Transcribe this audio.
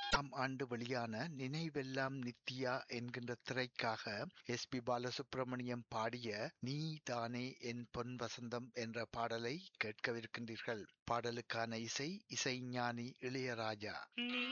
ஆண்டு வெளியான நினைவெல்லாம் நித்யா என்கின்ற திரைக்காக எஸ்.பி. பாலசுப்ரமணியம் பாடிய நீ தானே என் பொன் வசந்தம் என்ற பாடலை கேட்கவிருக்கின்றீர்கள். பாடலுக்கான இசைஞானி இளையராஜா.